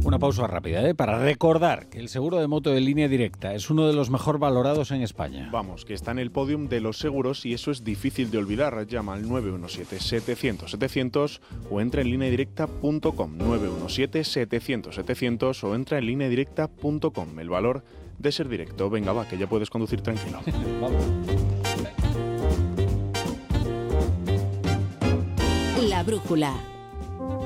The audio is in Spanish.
Una pausa rápida, para recordar que el seguro de moto de Línea Directa es uno de los mejor valorados en España. Vamos, que está en el podium de los seguros y eso es difícil de olvidar. Llama al 917-700-700 o entra en lineadirecta.com. 917-700-700 o entra en lineadirecta.com. El valor de ser directo. Venga, va, que ya puedes conducir tranquilo. Vamos. La brújula.